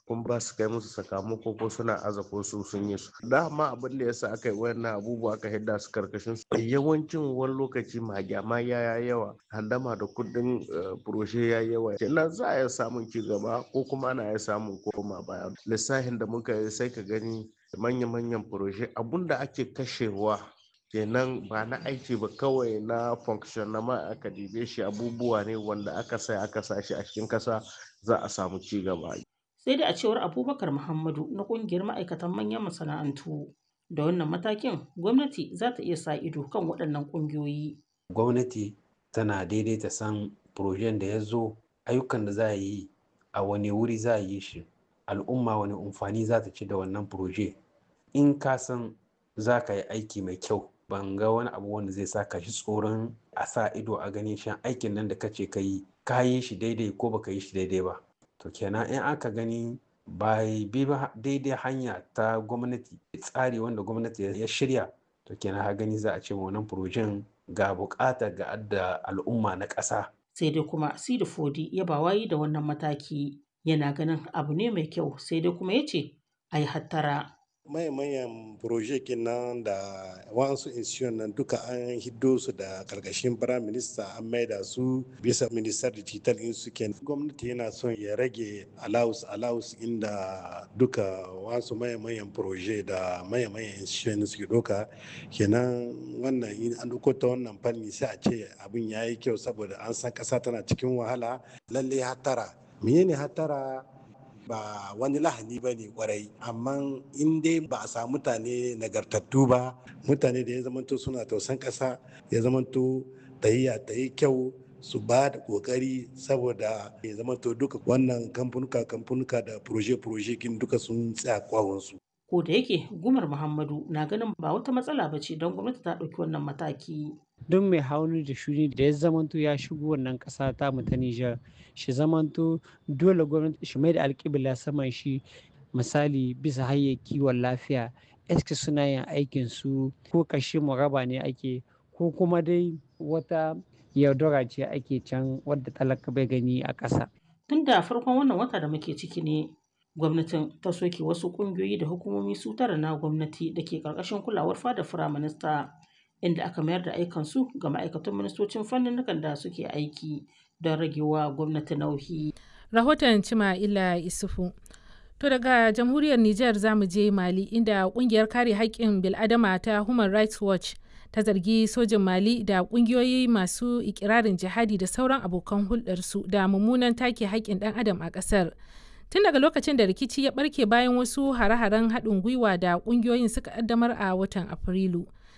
kun ba su kai musu sakamako ko suna aza ko su sun yi su dama abin da yasa aka yi wayannan abubuwa aka hidda su karkashin su yawancin wani lokaci magyama ya yawa handama da kudin furoshe ya yawa kenan za a iya samun ci gaba ko kuma ana iya samun koma baya lissafin da muka yi sai ka gani manya-manyan furoshe abun da ake kashewa kenan ba na aiki ba kawai na function na ma aka dibe shi abubuwa ne wanda aka sai aka sa shi a cikin kasa za a samu ci gaba. Sai dai a cewar Abubakar Muhammadu na ƙungiyar ma'aikatan manyan masana'antu da wannan matakin gwamnati za ta iya sa ido kan waɗannan ƙungiyoyi. Gwamnati tana daidaita san projen da ya zo ayyukan da za a yi a wani wuri za a yi shi al'umma wani amfani za ta ci da wannan proje in ka san za ka yi aiki mai kyau ban ga wani abu wanda zai sa ka shi tsoron a sa ido a ganin shan aikin nan da kace ka yi shi daidai ko baka yi shi daidai ba to kenan in aka gani bai bi ba daidai hanya ta gwamnati tsari wanda gwamnati ya shirya to kenan ha gani za a ce wannan projen ga bukata ga adda al'umma na ƙasa. Sai dai kuma Sidi Fodi ya ba wayi da wannan mataki yana ganin abu ne mai kyau sai dai kuma ya ce a yi hattara. Mayan projekin nan da wasu institution nan duka an hiddo su da karkashin prime minister an maida su bisa minister digital in suke gwamnati yana son ya rage allowance inda duka wasu mayan proje da mayan institution suke doka kenan wannan in an duko ta wannan fanni sai a ce abin yayi kyau saboda an san kasa tana cikin wahala lalle hatara menene hatara ba wani lahani ba ne kwarai amma in dai ba a samu mutane nagartattu ba mutane da ya zamanto suna tausan ƙasa ya zamanto ta yi kyau su ba da ƙoƙari saboda ya zamanto duka wannan kamfanuka da proje kin duka sun tsaya kwawonsu. Ko da yake Gumar Muhammadu na ganin ba wata matsala ba ce don gwamnati ta ɗauki wannan mataki. Don mai hauni da shuni da ya zamanto ya shigo wannan ƙasa ta mu ta Nijar shi zamanto dole gwamnati shi mai da alƙibla saman shi misali bisa hanyar kiwon lafiya eske suna yin aikin su ko kashe muraba ne ake ko kuma dai wata yaudara ce ake can wadda talaka bai gani a ƙasa. Tun da farkon wannan wata da muke ciki ne gwamnatin ta soke wasu ƙungiyoyi da hukumomi su tara na gwamnati da ke ƙarƙashin kulawar fadar firaminista inda aka mayar da aikansu ga ma'aikatan ministocin fannin da suke aiki don ragewa gwamnati nauyi. Rahoton Cima'ila Isufu. To daga jamhuriyar Nijar za mu je Mali inda ƙungiyar kare haƙƙin bil'adama ta Human Rights Watch ta zargi sojin Mali da ƙungiyoyi masu ikirarin jihadi da sauran abokan hulɗarsu da mummunan take haƙƙin ɗan adam a ƙasar. Tun daga lokacin da rikici ya ɓarke bayan wasu hare-haren haɗin gwiwa da ƙungiyoyin suka ƙaddamar a watan Afrilu.